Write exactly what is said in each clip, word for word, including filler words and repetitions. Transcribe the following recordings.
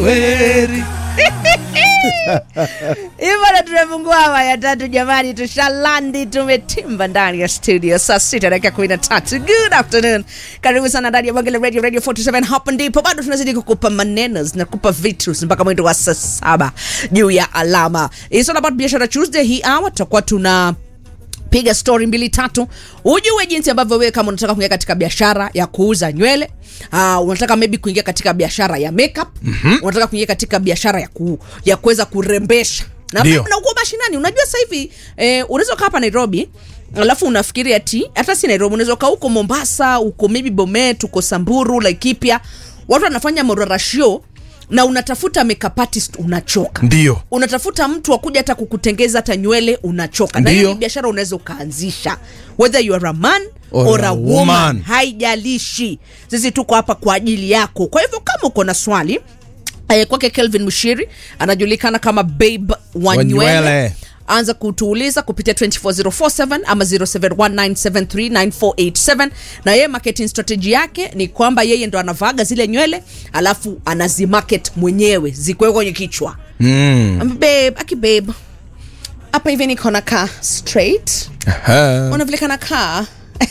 kwaheri. Hivyo tunafungua awa ya tatu jamani, tushalandi, tumetimba ndani ya studio saa sita dakika kumi na tatu. Good afternoon. Karibu sana ndani ya Bonge la Radio Radio forty seven. Hapa ndipo bado tunazidi kukupa maneno na kukupa vitu mpaka mwendo wa saa saba juu ya alama. It's all about Biashara Tuesday. Hii hour tutakuwa tuna piga story mbili tatu. Ujue jinsi ambavyo wewe kama unataka kuingia katika biashara ya kuuza nywele, uh, unataka maybe kuingia katika biashara ya makeup, mm-hmm. unataka kuingia katika biashara ya ku, ya kuweza kurembesha. Na na uko mashinani, unajua sasa hivi eh, unaweza kaa hapa Nairobi, alafu unafikiri ati hata si Nairobi, unaweza kaa huko Mombasa, huko maybe Bomet, huko Samburu, Laikipia, watu wanafanya morarashio na unatafuta makeup artist unachoka. Ndio. Unatafuta mtu akuja hata kukutengeza hata nywele unachoka. Na hiyo biashara unaweza kaanzisha. Whether you are a man or, or a woman, woman. Haijalishi. Sisi tuko hapa kwa ajili yako. Kwa hivyo kama uko na swali, eh, kwake Kelvin Mushiri anajulikana kama Babe wa nywele. Anza kutuuliza kupitia two four zero four seven ama zero seven one nine seven three nine four eight seven. Na yeye marketing strategy yake ni kwamba yeye ndo anavaga zile nywele alafu anazimarket mwenyewe zikwe kwenye kichwa. Mm. Babe, aki babe. Hapa hivi niko na car straight. Aha. Unavile na car.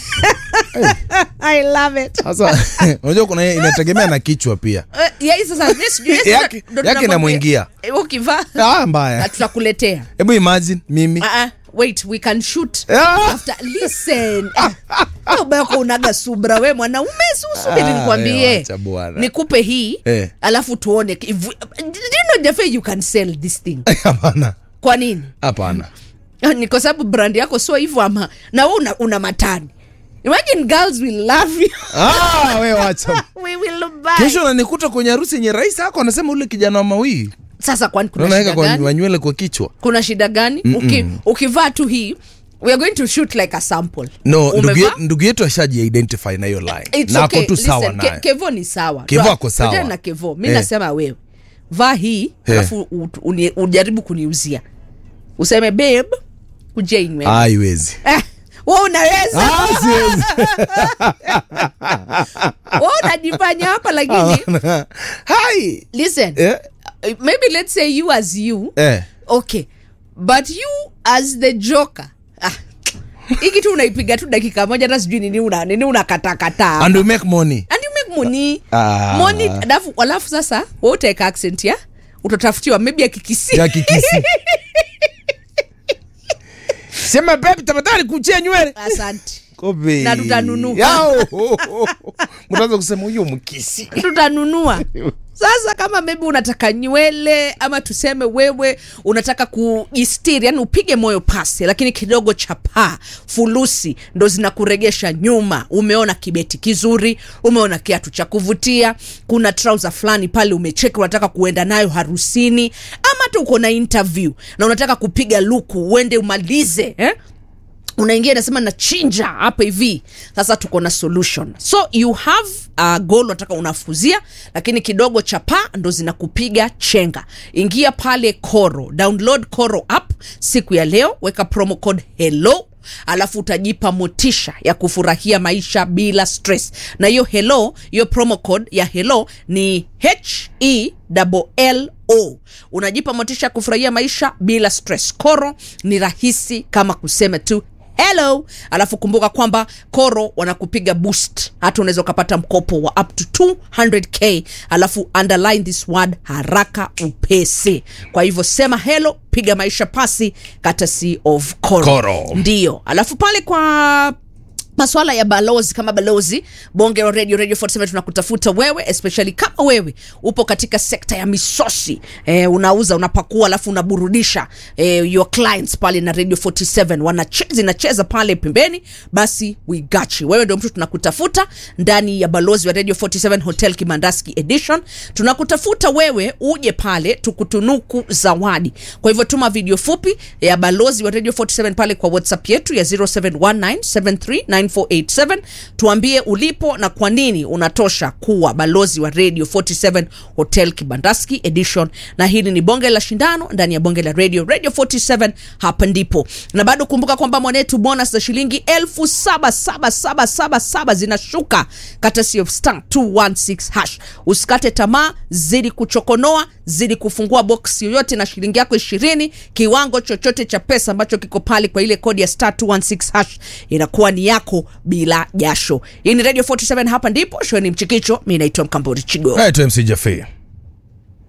I love it. Sasa unajua kuna inategemea na kichwa pia. Uh, yeah, sasa this yes, yake yake inamuingia. Ukivaa. Ah, mbaya. Tutakuletea. Hebu imagine mimi. Ah uh, uh, wait, we can shoot. Ah. After listen. Au bako unaga subra wewe mwanaume, usubiri ah, nikwambie. Nikupe hii, eh. Alafu tuone. Do you know the way you can sell this thing? Hapana. Kwa nini? Hapana. Ni kwa sababu brand yako sio hivyo ama na wewe una, una matani. Imagine girls will love you. Ah, wewe wacha. We will buy. Kesho unanikuta kwenye harusi yenye rais hako anasema ule kijana wa Mawi. Sasa kwani kuna shida gani? Kwa nywele kwa kichwa. Kuna shida gani? Uki, ukivaa tu hii, we are going to shoot like a sample. No, ndugu yetu ashaji identify na hiyo line. Na okay. Ako tu sawa naye. Ke, Kevo ni sawa. Kevo ako sawa. Tena na Kevo. Mimi nasema wewe. Vaa hii, alafu hey. Ujaribu kuniuzia. Useme babe, uje nywele. Haiwezi. Eh. Wewe unaweza. Ah, siwezi. Wewe unajifanya hapa lakini. Hi. Listen. Yeah. Maybe let's say you as you. Eh. Okay. But you as the Joker. Ah. Hiki tu unaipiga tu dakika moja hata sijui nini una nini unakata kata. And you make money. And you make money. Ah. Money alafu alafu sasa wewe utaweka accent ya utatafutiwa maybe ya Kikisi. Ya Kikisi. Sema baby tafadhali kuchia nywele. Asante. Kobe. Na tutanunua. Yao. Mtaanza kusema huyo Mkisi. Tutanunua. Sasa kama maybe unataka nywele ama tuseme wewe unataka kujistiri, yani upige moyo pasi lakini kidogo chapa, fulusi ndo zinakuregesha nyuma. Umeona kibeti kizuri, umeona kiatu cha kuvutia, kuna trouser fulani pale umecheka unataka kuenda nayo harusini, ama tu uko na interview na unataka kupiga luku uende umalize, eh? Unaingia nasema na chinja hapa hivi. Sasa tuko na solution. So you have a goal unataka unafuzia lakini kidogo chapa ndo zinakupiga chenga. Ingia pale Koro, download Koro app siku ya leo, weka promo code hello. Alafu utajipa motisha ya kufurahia maisha bila stress. Na hiyo hello, hiyo promo code ya hello ni H E L L O. Unajipa motisha ya kufurahia maisha bila stress. Koro ni rahisi kama kusema tu hello. Alafu kumbuka kwamba Koro wanakupiga boost. Hata unaweza kupata mkopo wa up to two hundred K. Alafu underline this word haraka upesi. Kwa hivyo sema hello, piga maisha pasi, courtesy of Koro. Koro. Ndio. Alafu pale kwa masuala ya balozi, kama balozi Bonge la Radio Radio forty seven tunakutafuta wewe, especially kama wewe upo katika sekta ya misosi, eh, unauza unapakua alafu unaburudisha eh, your clients pale na Radio forty seven wanacheza nacheza pale pembeni, basi we got you. Wewe ndio mtu tunakutafuta ndani ya balozi wa Radio forty seven Hotel Kimandaski Edition. Tunakutafuta wewe uje pale tukutunuku zawadi. Kwa hivyo tuma video fupi ya balozi wa Radio forty seven pale kwa WhatsApp yetu ya zero seven one nine seven three nine four eight seven. Tuambie ulipo na kwa nini unatosha kuwa balozi wa Radio forty-seven Hotel Kibandaski Edition. Na hili ni bonge la shindano ndani ya bonge la Radio Radio forty-seven, hapa ndipo. Na bado kumbuka kwamba mwanetu bonus za shilingi elfu saba saba saba saba saba zinashuka courtesy of star two one six hash. Usikate tamaa, zidi kuchokonoa, zidi kufungua box yoyote na shilingi yako ishirini, kiwango chochote cha pesa ambacho kiko pale kwa ile kodi ya star two one six hash inakuwa ni yako bila jasho. Hii ni Radio forty-seven, hapa ndipo. Show ni Mchikicho, mimi naitwa Mkambori Chigo. Naitwa M C Jaffe.